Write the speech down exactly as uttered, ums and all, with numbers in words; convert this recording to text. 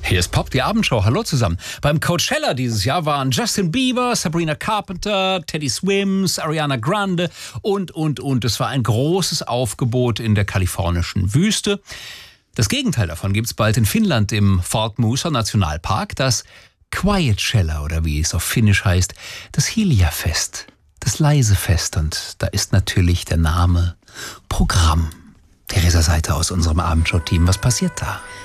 Hier ist Pop, die Abendshow. Hallo zusammen. Beim Coachella dieses Jahr waren Justin Bieber, Sabrina Carpenter, Teddy Swims, Ariana Grande und, und, und. Es war ein großes Aufgebot in der kalifornischen Wüste. Das Gegenteil davon gibt es bald in Finnland im Falkmusa Nationalpark, das Quietshella oder wie es auf Finnisch heißt, das Hilja-Fest, das Leise-Fest. Und da ist natürlich der Name Programm. Theresa Seiter aus unserem Abendshow-Team. Was passiert da?